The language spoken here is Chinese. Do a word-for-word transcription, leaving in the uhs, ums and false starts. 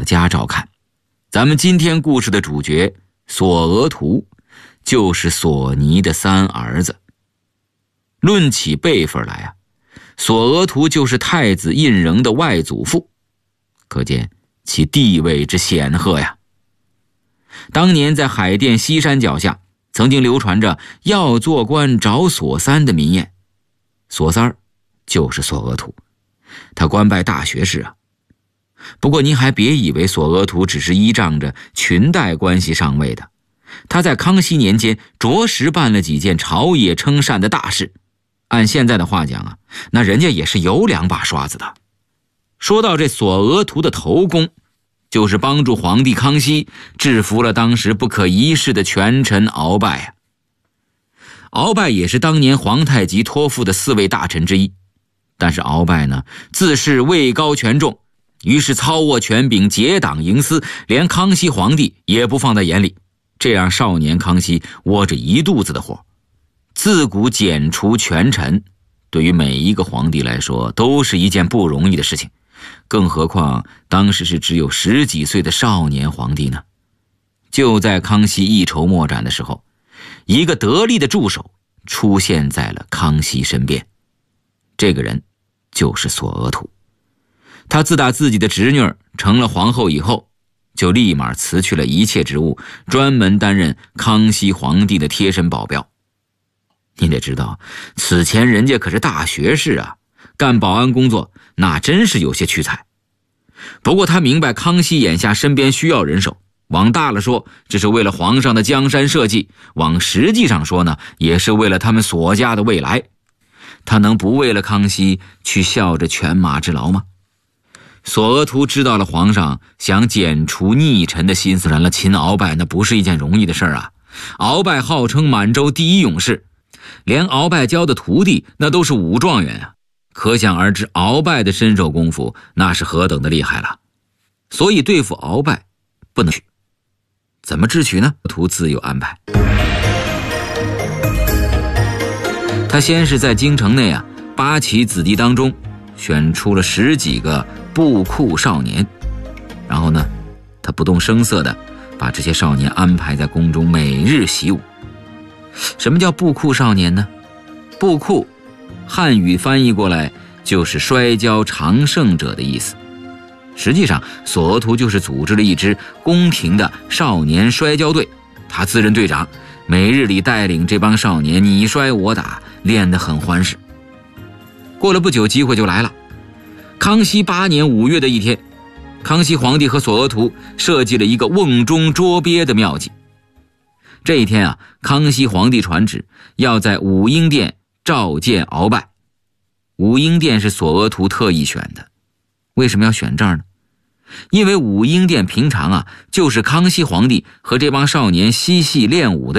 我家照看。咱们今天故事的主角索额图，就是索尼的三儿子。论起辈分来啊，索额图就是太子胤禛的外祖父，可见其地位之显赫呀。当年在海淀西山脚下，曾经流传着要做官找索三的民谚，索三儿就是索额图，他官拜大学士啊。不过您还别以为索额图只是依仗着裙带关系上位的，他在康熙年间着实办了几件朝野称善的大事。按现在的话讲啊，那人家也是有两把刷子的。说到这索额图的头功，就是帮助皇帝康熙制服了当时不可一世的权臣鳌拜啊。鳌拜也是当年皇太极托付的四位大臣之一，但是鳌拜呢，自恃位高权重，于是操握权柄，结党营私，连康熙皇帝也不放在眼里，这让少年康熙窝着一肚子的火。自古剪除权臣，对于每一个皇帝来说都是一件不容易的事情，更何况当时是只有十几岁的少年皇帝呢。就在康熙一筹莫展的时候，一个得力的助手出现在了康熙身边，这个人就是索额图。他自打自己的侄女成了皇后以后，就立马辞去了一切职务，专门担任康熙皇帝的贴身保镖。你得知道，此前人家可是大学士啊，干保安工作那真是有些屈才。不过他明白康熙眼下身边需要人手，往大了说这是为了皇上的江山社稷，往实际上说呢，也是为了他们索家的未来。他能不为了康熙去效着犬马之劳吗？索额图知道了皇上想剪除逆臣的心思，然了擒鳌拜那不是一件容易的事啊。鳌拜号称满洲第一勇士，连鳌拜教的徒弟那都是武状元啊，可想而知鳌拜的身手功夫那是何等的厉害了。所以对付鳌拜不能取，怎么智取呢？图自有安排。他先是在京城内啊八旗子弟当中选出了十几个布库少年，然后呢他不动声色地把这些少年安排在宫中每日习武。什么叫布库少年呢？布库汉语翻译过来就是摔跤常胜者的意思。实际上索额图就是组织了一支宫廷的少年摔跤队，他自任队长，每日里带领这帮少年你摔我打，练得很欢实。过了不久，机会就来了。康熙八年五月的一天，康熙皇帝和索额图设计了一个瓮中捉鳖的妙计。这一天啊，康熙皇帝传旨要在武英殿召见鳌拜。武英殿是索额图特意选的，为什么要选这儿呢？因为武英殿平常啊就是康熙皇帝和这帮少年嬉戏练武的